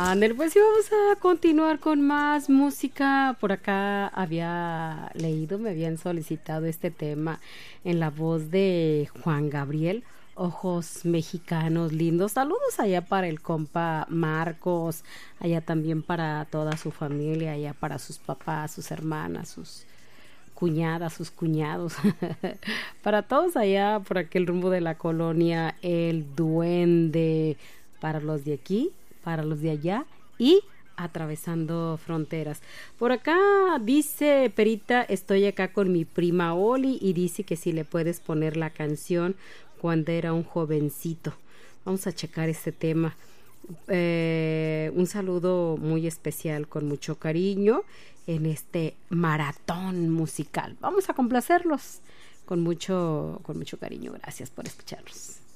Ándale, pues sí, vamos a continuar con más música. Por acá había leído, me habían solicitado este tema en la voz de Juan Gabriel. Ojos mexicanos lindos. Saludos allá para el compa Marcos, allá también para toda su familia, allá para sus papás, sus hermanas, sus cuñadas, sus cuñados, para todos allá por aquel rumbo de la colonia El Duende, para los de aquí, para los de allá y atravesando fronteras. Por acá dice Perita, estoy acá con mi prima Oli y dice que si le puedes poner la canción cuando era un jovencito. Vamos a checar este tema. Un saludo muy especial con mucho cariño en este maratón musical. Vamos a complacerlos con mucho cariño. Gracias por escucharnos.